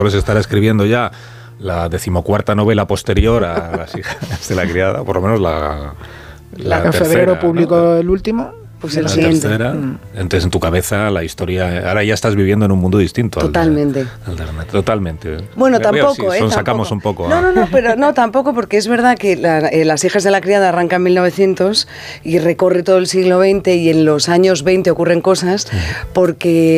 se estará escribiendo ya la 14ª novela posterior a Las hijas de la criada, por lo menos la en tercera, febrero publicó, ¿no? el último. Pues el La siguiente. tercera. Entonces en tu cabeza la historia, ahora ya estás viviendo en un mundo distinto. Totalmente. Totalmente. Bueno, tampoco, sí, sacamos tampoco. un poco. No, pero no, tampoco, porque es verdad que Las hijas de la criada arranca en 1900 y recorre todo el siglo XX y en los años 20 ocurren cosas, porque